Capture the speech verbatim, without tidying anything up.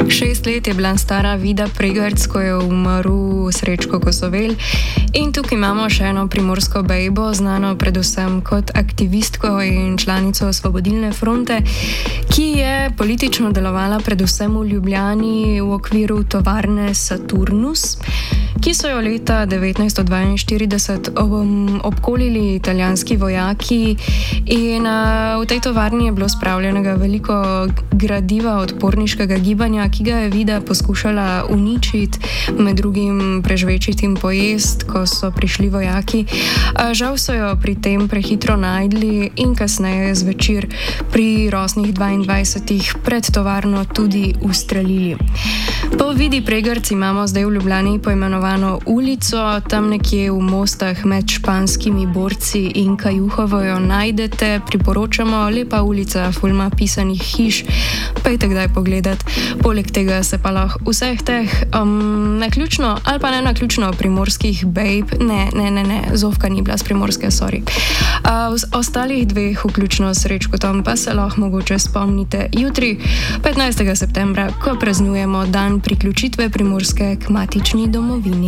Šest let je bila stara Vida Pregarc, ko je umrl Srečko Kosovel. In tukaj imamo še eno primorsko bejbo, znano predvsem kot aktivistko in članico Osvobodilne fronte, ki je politično delovala predvsem v Ljubljani v okviru tovarne Saturnus, ki so jo leta devetnajststo dvainštirideset um, obkolili italijanski vojaki. In uh, v tej tovarni je bilo spravljenega veliko gradiva odporniškega gibanja, ki ga je Vida poskušala uničiti, med drugim prežvečiti in pojesti, ko so prišli vojaki. Uh, žal so jo pri tem prehitro najdli in kasneje zvečer pri rosnih dvaindvajsetih pred tovarno tudi ustrelili. Po Vidi Pregarc imamo zdaj v Ljubljani poimenovano ulico, tam nekje v Mostah med španskimi borci in Kajuhovo jo najdete, priporočamo, lepa ulica, fulma pisanih hiš, pejte kdaj pogledat. Poleg tega se pa lahko vseh teh um, naključno ali pa ne naključno primorskih babe, ne, ne, ne, ne, Zofka ni bila z Primorske, sorry. Uh, ostalih dveh, vključno s Srečkotom, pa se lahko mogoče spomnite jutri, petnajstega septembra, ko praznujemo dan priključitve Primorske k matični domovini.